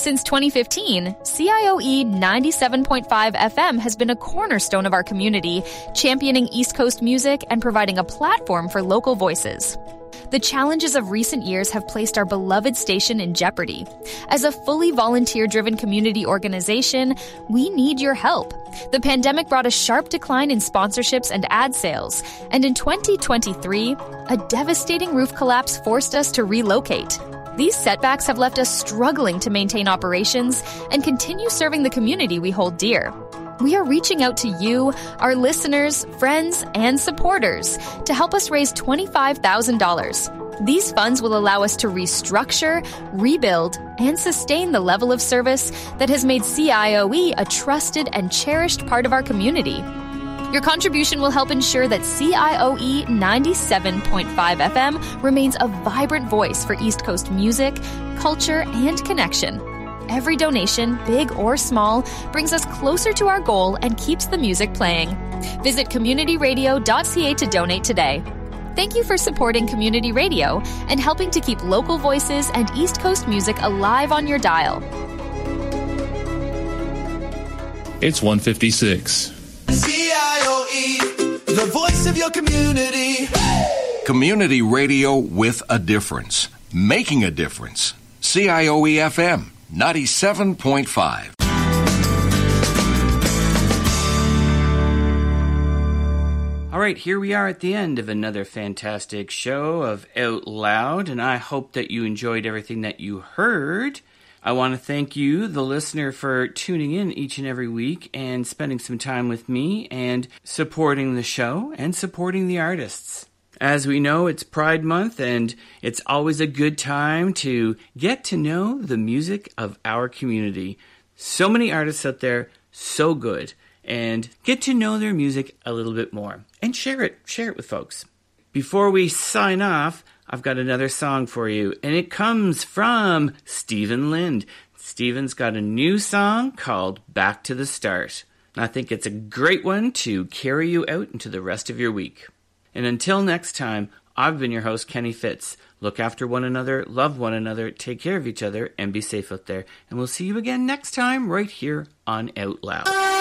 Since 2015, CIOE 97.5 FM has been a cornerstone of our community, championing East Coast music and providing a platform for local voices. The challenges of recent years have placed our beloved station in jeopardy. As a fully volunteer-driven community organization, we need your help. The pandemic brought a sharp decline in sponsorships and ad sales, and in 2023, a devastating roof collapse forced us to relocate. These setbacks have left us struggling to maintain operations and continue serving the community we hold dear. We are reaching out to you, our listeners, friends, and supporters to help us raise $25,000. These funds will allow us to restructure, rebuild, and sustain the level of service that has made CIOE a trusted and cherished part of our community. Your contribution will help ensure that CIOE 97.5 FM remains a vibrant voice for East Coast music, culture, and connection. Every donation, big or small, brings us closer to our goal and keeps the music playing. Visit communityradio.ca to donate today. Thank you for supporting community radio and helping to keep local voices and East Coast music alive on your dial. It's 1:56. CIOE, the voice of your community. Community radio with a difference. Making a difference. CIOE FM 97.5. All right, here we are at the end of another fantastic show of Out Loud, and I hope that you enjoyed everything that you heard. I want to thank you, the listener, for tuning in each and every week and spending some time with me and supporting the show and supporting the artists. As we know, it's Pride Month, and it's always a good time to get to know the music of our community. So many artists out there, so good, and get to know their music a little bit more. And share it with folks. Before we sign off, I've got another song for you, and it comes from Stephen Lind. Stephen's got a new song called Back to the Start. I think it's a great one to carry you out into the rest of your week. And until next time, I've been your host, Kenny Fitz. Look after one another, love one another, take care of each other, and be safe out there. And we'll see you again next time right here on Out Loud.